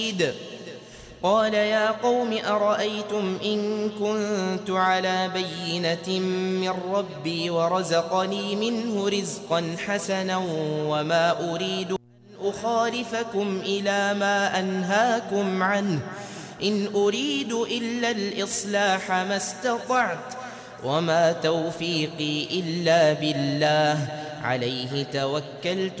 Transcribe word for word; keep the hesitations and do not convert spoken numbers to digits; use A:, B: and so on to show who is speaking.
A: قال يا قوم أرأيتم إن كنت على بينة من ربي ورزقني منه رزقا حسنا وما أريد أن أخالفكم إلى ما أنهاكم عنه إن أريد إلا الإصلاح ما استطعت وما توفيقي إلا بالله عليه توكلت